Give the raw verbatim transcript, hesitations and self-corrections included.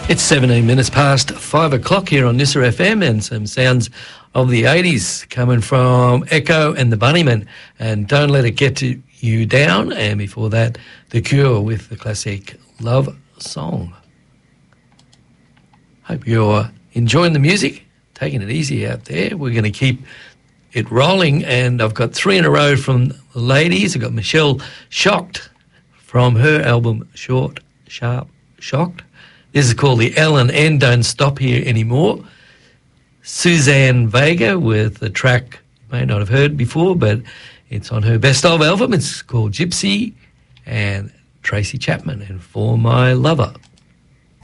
It's seventeen minutes past five o'clock here on Nissa F M, and some sounds of the eighties coming from Echo and the Bunnymen, and Don't Let It Get to You Down, and before that, The Cure with the classic Love Song. Hope you're enjoying the music, taking it easy out there. We're going to keep it rolling, and I've got three in a row from the ladies. I've got Michelle Shocked from her album Short, Sharp, Shocked. This is called the L and N Don't Stop Here Anymore. Suzanne Vega with the track you may not have heard before, but it's on her Best Of album. It's called Gypsy. And Tracy Chapman and For My Lover.